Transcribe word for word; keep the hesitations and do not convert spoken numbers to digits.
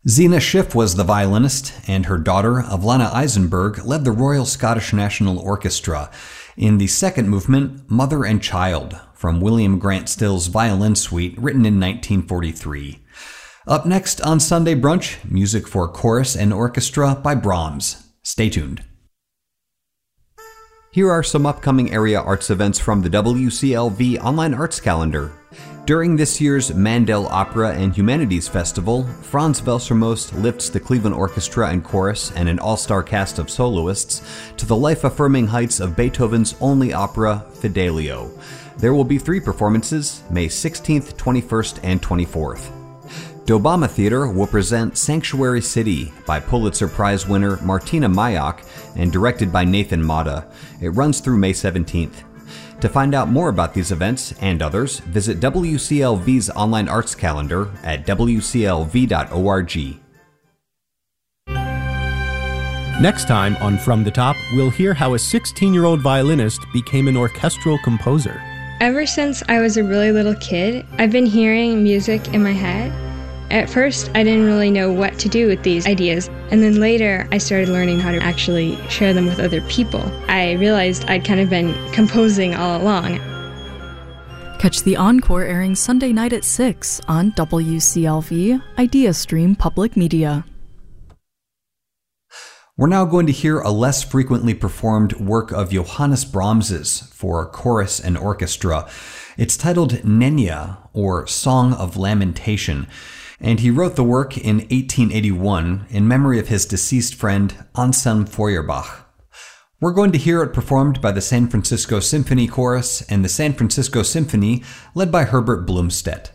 Zena Schiff was the violinist, and her daughter, Avlana Eisenberg, led the Royal Scottish National Orchestra in the second movement, Mother and Child, from William Grant Still's Violin Suite, written in nineteen forty-three. Up next on Sunday Brunch, music for chorus and orchestra by Brahms. Stay tuned. Here are some upcoming area arts events from the W C L V Online Arts Calendar. During this year's Mandel Opera and Humanities Festival, Franz Welsermost lifts the Cleveland Orchestra and Chorus and an all-star cast of soloists to the life-affirming heights of Beethoven's only opera, Fidelio. There will be three performances, May sixteenth, twenty-first, and twenty-fourth. Dobama Theater will present Sanctuary City by Pulitzer Prize winner Martina Mayak and directed by Nathan Mata. It runs through May seventeenth. To find out more about these events and others, visit W C L V's online arts calendar at w c l v dot org. Next time on From the Top, we'll hear how a sixteen-year-old violinist became an orchestral composer. Ever since I was a really little kid, I've been hearing music in my head. At first, I didn't really know what to do with these ideas, and then later I started learning how to actually share them with other people. I realized I'd kind of been composing all along. Catch the encore airing Sunday night at six on W C L V IdeaStream Public Media. We're now going to hear a less frequently performed work of Johannes Brahms's for chorus and orchestra. It's titled Nenya, or Song of Lamentation, and he wrote the work in eighteen eighty-one in memory of his deceased friend Anselm Feuerbach. We're going to hear it performed by the San Francisco Symphony Chorus and the San Francisco Symphony, led by Herbert Blumstedt.